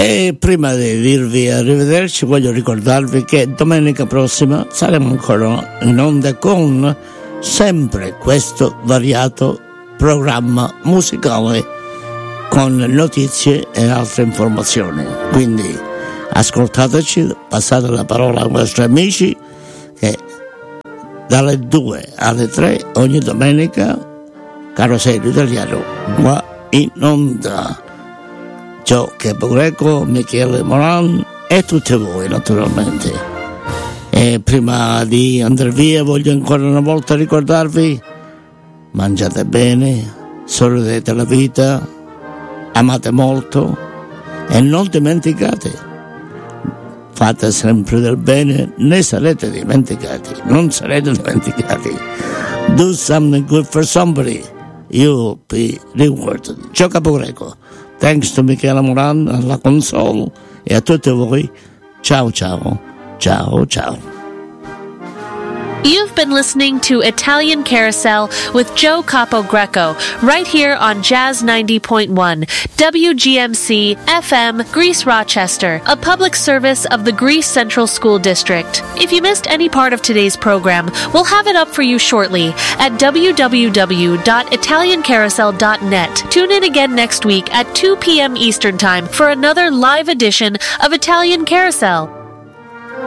E prima di dirvi arrivederci voglio ricordarvi che domenica prossima saremo ancora in onda con sempre questo variato programma musicale con notizie e altre informazioni. Quindi ascoltateci, passate la parola ai vostri amici che dalle 2 alle 3 ogni domenica Carosello Italiano qua in onda. Gio Capo, Michele Moran e tutti voi naturalmente. E prima di andare via voglio ancora una volta ricordarvi: mangiate bene, sorridete la vita, amate molto e non dimenticate, fate sempre del bene, non sarete dimenticati. Do something good for somebody, you'll be rewarded. Gio Capogreco. Thanks to Michela Moran alla console e a tutti voi. Ciao ciao. Ciao ciao. You've been listening to Italian Carousel with Joe Capogreco right here on Jazz 90.1 WGMC FM Greece Rochester, a public service of the Greece Central School District. If you missed any part of today's program, we'll have it up for you shortly at www.italiancarousel.net. Tune in again next week at 2 p.m. Eastern Time for another live edition of Italian Carousel.